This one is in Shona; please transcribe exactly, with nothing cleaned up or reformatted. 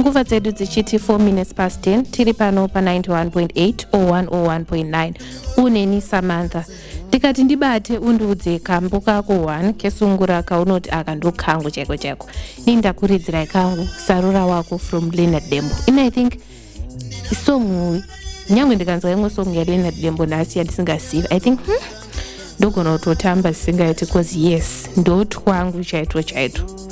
nguva dzedu dzichiti four minutes past ten tiri pano pa ninety-one point eight oh one oh one point nine uneni Samantha. Ndikati ndibate undiudze kambo kako one kesungura kaunoti akandokhangu cheko cheko nindakuridzira kangu sarura wako from Leonard Dembo. And I think song nyangwe ndikanzwa imwe song ya Leonard Dembo nasi yandisingaziva. I think hmm, ndogona kutotamba singaiti because yes ndotwangu chaito chaito.